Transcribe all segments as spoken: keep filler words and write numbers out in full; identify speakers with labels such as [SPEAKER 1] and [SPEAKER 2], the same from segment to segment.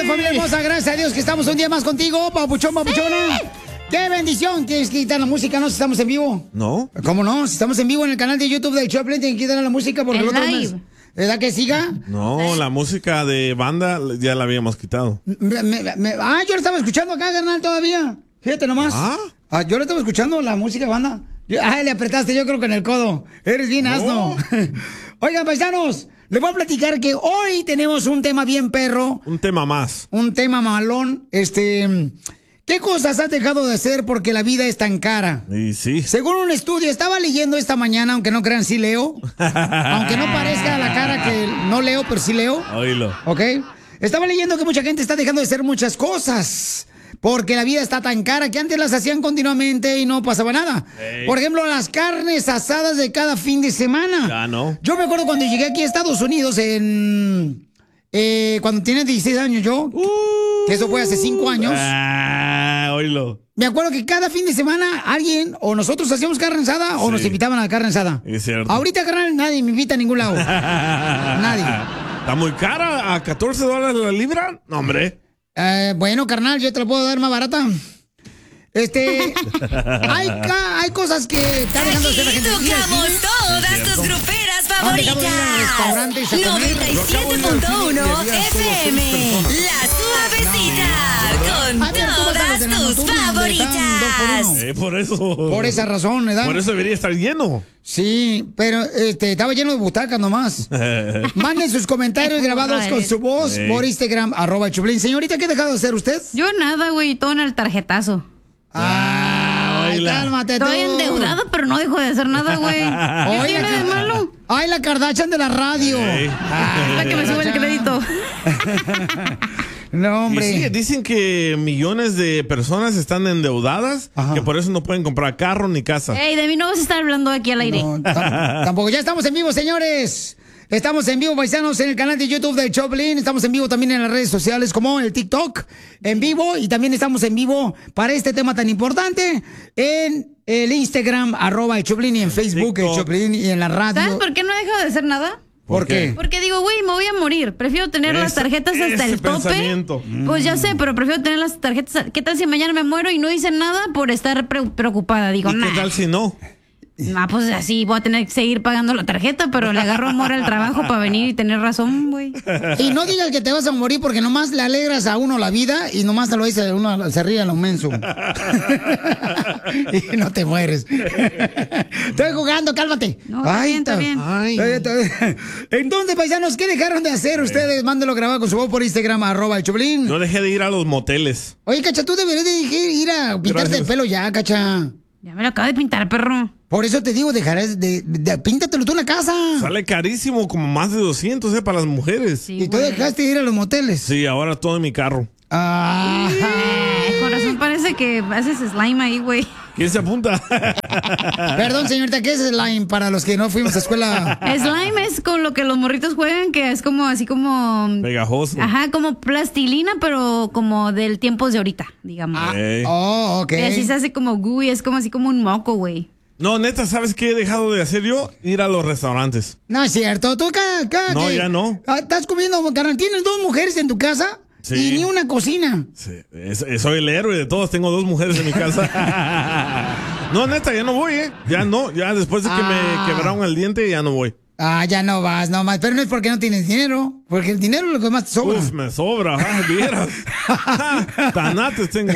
[SPEAKER 1] familia hermosa, gracias a Dios que estamos un día más contigo, papuchón, papuchona. ¡Sí! ¡Qué bendición! ¿Tienes que quitar la música, no? Si estamos en vivo.
[SPEAKER 2] ¿No?
[SPEAKER 1] ¿Cómo no? Si estamos en vivo en el canal de YouTube del Choplin, tienen que quitar la música porque el otro mes... ¿Verdad que siga?
[SPEAKER 2] No, la música de banda ya la habíamos quitado.
[SPEAKER 1] Me, me, me, ah, yo la estaba escuchando acá, carnal, todavía. Fíjate nomás. ¿Ah? Ah, yo la estaba escuchando, la música de banda. Ah, le apretaste, yo creo que en el codo. Eres bien asno. No. Oigan, paisanos, les voy a platicar que hoy tenemos un tema bien perro.
[SPEAKER 2] Un tema más.
[SPEAKER 1] Un tema malón. Este... ¿Qué cosas has dejado de hacer porque la vida es tan cara?
[SPEAKER 2] Y sí.
[SPEAKER 1] Según un estudio, estaba leyendo esta mañana, aunque no crean, sí leo. Aunque no parezca la cara que no leo, pero sí leo.
[SPEAKER 2] Oílo.
[SPEAKER 1] ¿Ok? Estaba leyendo que mucha gente está dejando de hacer muchas cosas porque la vida está tan cara que antes las hacían continuamente y no pasaba nada. Hey. Por ejemplo, las carnes asadas de cada fin de semana.
[SPEAKER 2] Ya no.
[SPEAKER 1] Yo me acuerdo cuando llegué aquí a Estados Unidos en... Eh, cuando tenía dieciséis años yo, uh, que eso fue hace cinco años.
[SPEAKER 2] Ah, oílo.
[SPEAKER 1] Me acuerdo que cada fin de semana alguien, o nosotros hacíamos carne asada, sí, o nos invitaban a la carne asada.
[SPEAKER 2] Es cierto.
[SPEAKER 1] Ahorita, carnal, nadie me invita a ningún lado. Nadie.
[SPEAKER 2] ¿Está muy cara? ¿A catorce dólares la libra? No, hombre.
[SPEAKER 1] Eh, bueno, carnal, yo te lo puedo dar más barata. Este, hay, hay cosas que están dejando de hacer la gente.
[SPEAKER 3] Tocamos
[SPEAKER 1] ¿sí?
[SPEAKER 3] todas tus gruperas favoritas. noventa y siete punto uno F M. La Suavecita. Con todas tus favoritas.
[SPEAKER 2] Eh, por eso.
[SPEAKER 1] Por esa razón, ¿verdad?
[SPEAKER 2] Por eso debería estar lleno.
[SPEAKER 1] Sí, pero este estaba lleno de butacas nomás. Manden sus comentarios grabados con su voz hey. por Instagram, arroba Choplin. Señorita, ¿qué ha dejado de hacer usted?
[SPEAKER 4] Yo nada, güey, todo en el tarjetazo.
[SPEAKER 1] Ay, cálmate tú.
[SPEAKER 4] Estoy endeudada, pero no dejo de hacer nada, güey. ¿Qué tiene de malo?
[SPEAKER 1] Ay, la Kardashian de la radio.
[SPEAKER 4] Ay, la que me sube el crédito.
[SPEAKER 1] No, hombre.
[SPEAKER 2] Y sí, dicen que millones de personas están endeudadas, ajá, que por eso no pueden comprar carro ni casa.
[SPEAKER 4] Ey, de mí no vas a estar hablando aquí al aire.
[SPEAKER 1] No, tampoco. Ya estamos en vivo, señores. Estamos en vivo, paisanos, en el canal de YouTube de Choplin. Estamos en vivo también en las redes sociales como el TikTok en vivo. Y también estamos en vivo para este tema tan importante en el Instagram, arroba el Choplin, y en Facebook, TikTok, el Choplin, y en la radio.
[SPEAKER 4] ¿Sabes por qué no dejo de hacer nada?
[SPEAKER 1] ¿Por qué?
[SPEAKER 4] Porque digo, güey, me voy a morir. Prefiero tener ese, las tarjetas hasta el tope. Pues ya sé, pero prefiero tener las tarjetas. ¿Qué tal si mañana me muero y no hice nada por estar pre preocupada? Digo,
[SPEAKER 2] ¿y
[SPEAKER 4] nah.
[SPEAKER 2] qué tal si no?
[SPEAKER 4] No, pues así voy a tener que seguir pagando la tarjeta, pero le agarro amor al trabajo para venir y tener razón, güey.
[SPEAKER 1] Y no digas que te vas a morir porque nomás le alegras a uno la vida y nomás te lo dice uno, se ríe a lo menso. Y no te mueres. Estoy jugando, cálmate.
[SPEAKER 4] No, está Ay, bien, está bien. Ay.
[SPEAKER 1] Entonces, paisanos, ¿qué dejaron de hacer ustedes? Mándenlo grabado con su voz por Instagram, arroba el Choplin.
[SPEAKER 2] Yo dejé de ir a los moteles.
[SPEAKER 1] Oye, Cacha, tú deberías de ir a pintarte Gracias. el pelo ya, Cacha.
[SPEAKER 4] Ya me lo acabo de pintar, perro.
[SPEAKER 1] Por eso te digo, dejarás de, de, de píntatelo tú en la casa.
[SPEAKER 2] Sale carísimo, como más de doscientos, ¿eh? Para las mujeres.
[SPEAKER 1] Sí, y tú güey. dejaste de ir a los moteles.
[SPEAKER 2] Sí, ahora todo en mi carro.
[SPEAKER 1] Ah.
[SPEAKER 4] Eh, corazón, parece que haces slime ahí, güey.
[SPEAKER 2] ¿Quién se apunta?
[SPEAKER 1] Perdón, señorita, ¿qué es slime para los que no fuimos a escuela?
[SPEAKER 4] Slime es con lo que los morritos juegan, que es como así como...
[SPEAKER 2] pegajoso.
[SPEAKER 4] Ajá, como plastilina, pero como del tiempo de ahorita, digamos.
[SPEAKER 1] Ah, hey. Oh, ok.
[SPEAKER 4] Y así se hace como gooey, es como así como un moco, güey.
[SPEAKER 2] No, neta, ¿sabes qué he dejado de hacer yo? Ir a los restaurantes.
[SPEAKER 1] No es cierto, tú acá... acá
[SPEAKER 2] no,
[SPEAKER 1] que,
[SPEAKER 2] ya no.
[SPEAKER 1] ¿Estás comiendo, carnal? ¿Tienes dos mujeres en tu casa? Sí. Y ni una cocina.
[SPEAKER 2] Sí. Es, es, soy el héroe de todos, tengo dos mujeres en mi casa. No, neta, ya no voy, ¿eh? Ya no, ya después de que ah. me quebraron el diente, ya no voy.
[SPEAKER 1] Ah, ya no vas, no más. Pero no es porque no tienes dinero. Porque el dinero es lo que más te sobra.
[SPEAKER 2] Uf, me sobra, ah, vieras. Tanates tengo.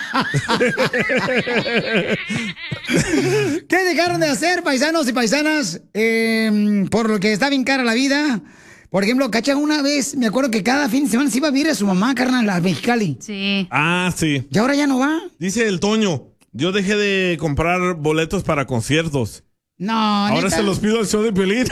[SPEAKER 1] ¿Qué dejaron de hacer, paisanos y paisanas? Eh, por lo que está bien cara la vida. Por ejemplo, Cacha, una vez, me acuerdo que cada fin de semana se iba a vivir a su mamá, carnal, a Mexicali.
[SPEAKER 4] Sí.
[SPEAKER 2] Ah, sí.
[SPEAKER 1] ¿Y ahora ya no va?
[SPEAKER 2] Dice el Toño, yo dejé de comprar boletos para conciertos.
[SPEAKER 1] No,
[SPEAKER 2] ahora ¿neta? Se los pido al show de Piolín.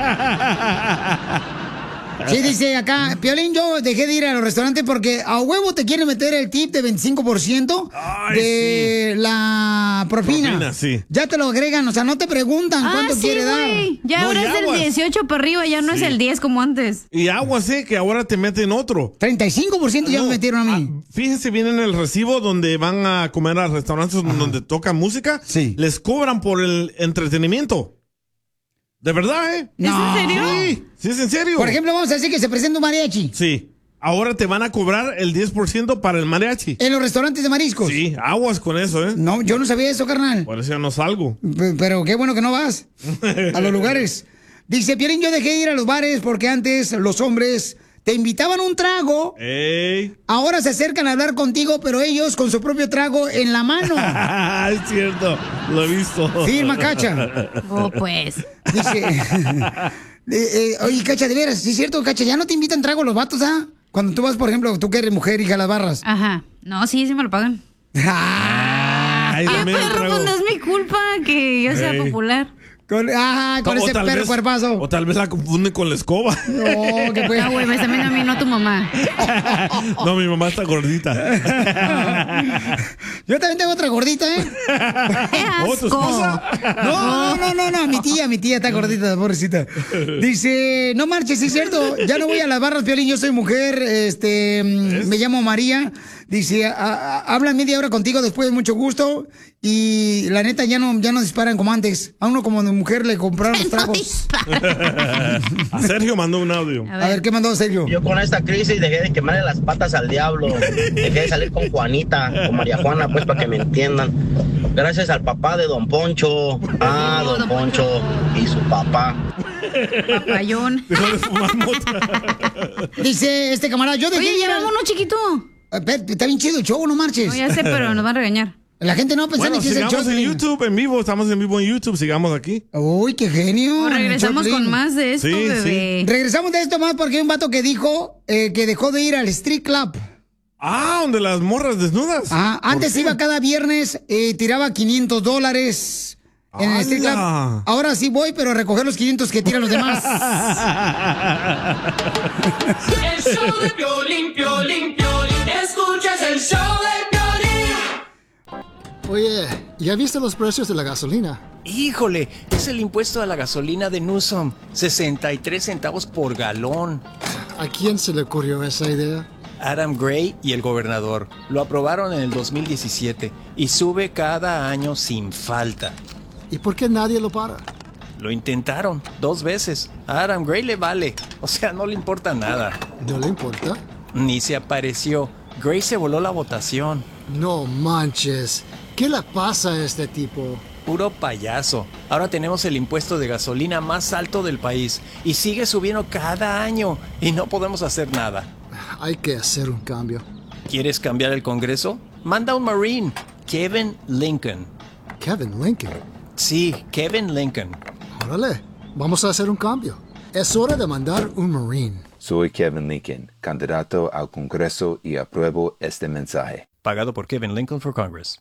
[SPEAKER 1] Sí, dice acá, Piolín, yo dejé de ir a los restaurantes porque a huevo te quieren meter el tip de veinticinco por ciento Ay, de sí. la propina. propina sí. Ya te lo agregan, o sea, no te preguntan
[SPEAKER 4] ah,
[SPEAKER 1] cuánto
[SPEAKER 4] sí,
[SPEAKER 1] quiere dar.
[SPEAKER 4] Ya no, ahora es del dieciocho para arriba, ya no sí. es el diez como antes.
[SPEAKER 2] Y agua sí, que ahora te meten otro.
[SPEAKER 1] treinta y cinco por ciento no, ya me metieron a mí.
[SPEAKER 2] Ah, fíjense bien en el recibo donde van a comer a restaurantes Ajá. donde tocan música. Sí. Les cobran por el entretenimiento. ¿De verdad, eh?
[SPEAKER 4] No. ¿Es en serio?
[SPEAKER 2] Sí, sí, es en serio.
[SPEAKER 1] Por ejemplo, vamos a decir que se presenta un mariachi.
[SPEAKER 2] Sí. ahora te van a cobrar el diez por ciento para el mariachi.
[SPEAKER 1] ¿En los restaurantes de mariscos?
[SPEAKER 2] Sí, aguas con eso, ¿eh?
[SPEAKER 1] No, yo no sabía eso, carnal.
[SPEAKER 2] Por eso ya no salgo.
[SPEAKER 1] P- pero qué bueno que no vas a los lugares. Dice, Piolín, yo dejé de ir a los bares porque antes los hombres te invitaban un trago.
[SPEAKER 2] Ey.
[SPEAKER 1] Ahora se acercan a hablar contigo, pero ellos con su propio trago en la mano.
[SPEAKER 2] Es cierto, lo he visto.
[SPEAKER 1] Firma, Cacha.
[SPEAKER 4] Oh, pues.
[SPEAKER 1] Dice, eh, eh, oye, Cacha, de veras, sí es cierto, Cacha, ya no te invitan trago los vatos, ¿ah? Cuando tú vas, por ejemplo, tú que eres mujer, hija, a las barras.
[SPEAKER 4] Ajá. No, sí, sí me lo pagan.
[SPEAKER 2] Ay,
[SPEAKER 4] Ah,
[SPEAKER 2] dame el
[SPEAKER 4] pero
[SPEAKER 2] trago.
[SPEAKER 4] pues no es mi culpa que yo sea
[SPEAKER 2] Ey.
[SPEAKER 4] popular.
[SPEAKER 1] Con, ajá, con
[SPEAKER 2] O
[SPEAKER 1] ese
[SPEAKER 2] tal
[SPEAKER 1] perro
[SPEAKER 2] vez-
[SPEAKER 1] cuerpazo.
[SPEAKER 2] O tal vez la confunden con la escoba.
[SPEAKER 1] No, que pues.
[SPEAKER 4] No, güey, me está viendo a mí, no a tu mamá.
[SPEAKER 2] No, mi mamá está gordita.
[SPEAKER 1] Yo también tengo otra gordita, ¿eh?
[SPEAKER 4] ¡Qué
[SPEAKER 2] ¿Oh, tu
[SPEAKER 4] asco!
[SPEAKER 2] esposa?
[SPEAKER 1] No, no, no, no, mi tía, mi tía está gordita, pobrecita. Dice, no marches, sí es cierto, ya no voy a las barras, Piolín, yo soy mujer, este, mm, me llamo María. Dice, "A- a- hablan media hora contigo después de mucho gusto y la neta ya no, ya no disparan como antes. A uno como de mujer le compraron los tragos.
[SPEAKER 2] A Sergio mandó un audio.
[SPEAKER 1] A ver, ¿qué mandó Sergio?
[SPEAKER 5] Yo con esta crisis dejé de quemarle las patas al diablo. Dejé de salir con Juanita, con María Juana, pues para que me entiendan. Gracias al papá de Don Poncho. Ah, Don Poncho y su papá.
[SPEAKER 4] Papayón.
[SPEAKER 2] Dejó de fumar mota.
[SPEAKER 1] Dice este camarada, yo dejé
[SPEAKER 4] Oye,
[SPEAKER 1] de ir
[SPEAKER 4] ya
[SPEAKER 1] al-
[SPEAKER 4] vámonos, chiquito.
[SPEAKER 1] Eh, espérate, está bien chido el show, no marches.
[SPEAKER 4] No, ya sé, pero nos van a regañar.
[SPEAKER 1] La gente no va a pensar
[SPEAKER 2] Bueno,
[SPEAKER 1] que es el show.
[SPEAKER 2] sigamos en
[SPEAKER 1] Piolín.
[SPEAKER 2] YouTube, en vivo. Estamos en vivo en YouTube. Sigamos aquí.
[SPEAKER 1] Uy, qué genio.
[SPEAKER 4] O regresamos
[SPEAKER 1] Piolín.
[SPEAKER 4] con más de esto,
[SPEAKER 2] Sí, sí.
[SPEAKER 4] bebé.
[SPEAKER 1] Regresamos de esto más porque hay un vato que dijo eh, que dejó de ir al street club.
[SPEAKER 2] Ah, donde las morras desnudas.
[SPEAKER 1] Ah, antes
[SPEAKER 2] ¿Por qué?
[SPEAKER 1] iba cada viernes, eh, tiraba quinientos dólares en el street club.
[SPEAKER 2] ¡Hala!
[SPEAKER 1] Ahora sí voy, pero a recoger los quinientos que tiran los demás.
[SPEAKER 6] El show de Piolín, Piolín, Piolín. Escuchas el show de Piolín.
[SPEAKER 7] Oye, ¿ya viste los precios de la gasolina?
[SPEAKER 8] Híjole, es el impuesto a la gasolina de Newsom, sesenta y tres centavos por galón.
[SPEAKER 7] ¿A quién se le ocurrió esa idea?
[SPEAKER 8] Adam Gray y el gobernador lo aprobaron en el dos mil diecisiete y sube cada año sin falta.
[SPEAKER 7] ¿Y por qué nadie lo para?
[SPEAKER 8] Lo intentaron dos veces. A Adam Gray le vale, o sea, no le importa nada.
[SPEAKER 7] ¿No le importa?
[SPEAKER 8] Ni se apareció. Gray se voló la votación.
[SPEAKER 7] No manches. ¿Qué le pasa a este tipo?
[SPEAKER 8] Puro payaso. Ahora tenemos el impuesto de gasolina más alto del país y sigue subiendo cada año y no podemos hacer nada.
[SPEAKER 7] Hay que hacer un cambio.
[SPEAKER 8] ¿Quieres cambiar el Congreso? Manda un Marine, Kevin Lincoln.
[SPEAKER 7] Kevin Lincoln.
[SPEAKER 8] Sí, Kevin Lincoln.
[SPEAKER 7] Órale, vamos a hacer un cambio. Es hora de mandar un Marine.
[SPEAKER 9] Soy Kevin Lincoln, candidato al Congreso y apruebo este mensaje.
[SPEAKER 8] Pagado por Kevin Lincoln for Congress.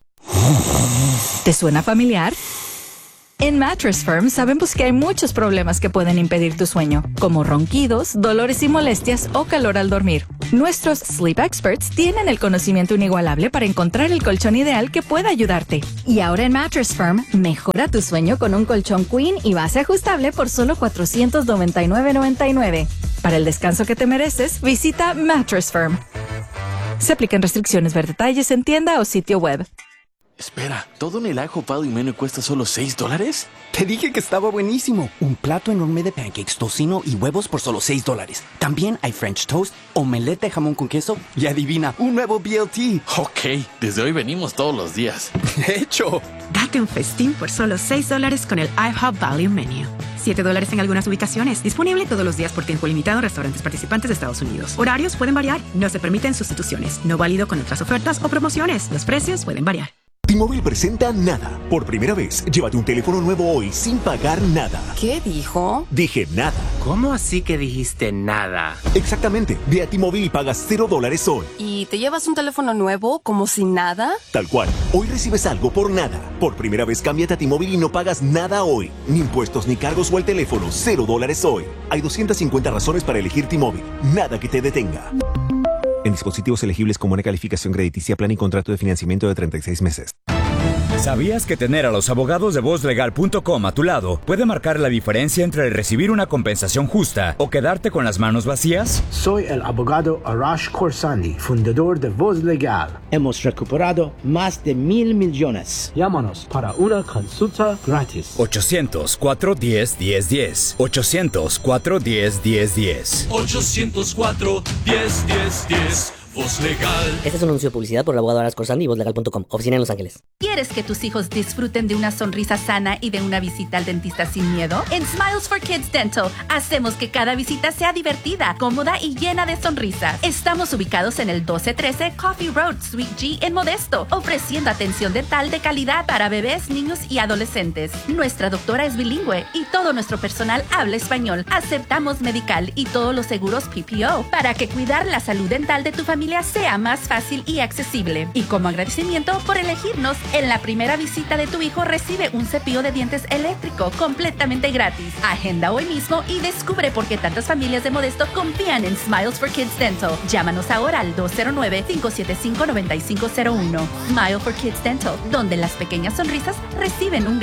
[SPEAKER 10] ¿Te suena familiar? En Mattress Firm sabemos que hay muchos problemas que pueden impedir tu sueño, como ronquidos, dolores y molestias o calor al dormir. Nuestros Sleep Experts tienen el conocimiento inigualable para encontrar el colchón ideal que pueda ayudarte. Y ahora en Mattress Firm, mejora tu sueño con un colchón Queen y base ajustable por solo cuatrocientos noventa y nueve noventa y nueve. Para el descanso que te mereces, visita Mattress Firm. Se aplican restricciones, ver detalles en tienda o sitio web.
[SPEAKER 11] Espera, ¿todo en el ajo pado y menú cuesta solo seis dólares?
[SPEAKER 12] Te dije que estaba buenísimo. Un plato enorme de pancakes, tocino y huevos por solo seis dólares. También hay French toast, omelette de jamón con queso y adivina, un nuevo B L T.
[SPEAKER 11] Ok, desde hoy venimos todos los días.
[SPEAKER 12] ¡Hecho!
[SPEAKER 13] Date un festín por solo seis dólares con el IHOP Value Menu. siete dólares en algunas ubicaciones. Disponible todos los días por tiempo limitado en restaurantes participantes de Estados Unidos. Horarios pueden variar. No se permiten sustituciones. No válido con otras ofertas o promociones. Los precios pueden variar.
[SPEAKER 14] T-Mobile presenta Nada. Por primera vez, llévate un teléfono nuevo hoy sin pagar nada.
[SPEAKER 15] ¿Qué dijo?
[SPEAKER 14] Dije nada.
[SPEAKER 15] ¿Cómo así que dijiste nada?
[SPEAKER 14] Exactamente. Ve a T-Mobile y pagas cero dólares hoy.
[SPEAKER 15] ¿Y te llevas un teléfono nuevo como si nada?
[SPEAKER 14] Tal cual. Hoy recibes algo por nada. Por primera vez, cámbiate a T-Mobile y no pagas nada hoy. Ni impuestos, ni cargos o el teléfono. Cero dólares hoy. Hay doscientas cincuenta razones para elegir T-Mobile. Nada que te detenga. En dispositivos elegibles con buena calificación crediticia, plan y contrato de financiamiento de treinta y seis meses.
[SPEAKER 16] ¿Sabías que tener a los abogados de voz legal punto com a tu lado puede marcar la diferencia entre recibir una compensación justa o quedarte con las manos vacías?
[SPEAKER 17] Soy el abogado Arash Khorsandi, fundador de Voz Legal. Hemos recuperado más de mil millones. Llámanos para una consulta gratis.
[SPEAKER 16] ochocientos, cuatro uno cero, uno cero uno cero. ochocientos, cuatro uno cero, uno cero uno cero.
[SPEAKER 18] ochocientos cuatro, diez, diez, diez. Voz Legal.
[SPEAKER 19] Este es un anuncio de publicidad por el abogado Arash Khorsandi y voz legal punto com. Oficina en Los Ángeles.
[SPEAKER 20] ¿Quieres que tus hijos disfruten de una sonrisa sana y de una visita al dentista sin miedo? En Smiles for Kids Dental hacemos que cada visita sea divertida, cómoda y llena de sonrisas. Estamos ubicados en el doce trece Coffee Road, Suite G en Modesto, ofreciendo atención dental de calidad para bebés, niños y adolescentes. Nuestra doctora es bilingüe y todo nuestro personal habla español. Aceptamos medical y todos los seguros P P O para que cuidar la salud dental de tu familia sea más fácil y accesible. Y como agradecimiento por elegirnos, en la primera visita de tu hijo recibe un cepillo de dientes eléctrico completamente gratis. Agenda hoy mismo y descubre por qué tantas familias de Modesto confían en Smiles for Kids Dental. Llámanos ahora al dos cero nueve, cinco siete cinco, nueve cinco cero uno. Smile for Kids Dental, donde las pequeñas sonrisas reciben un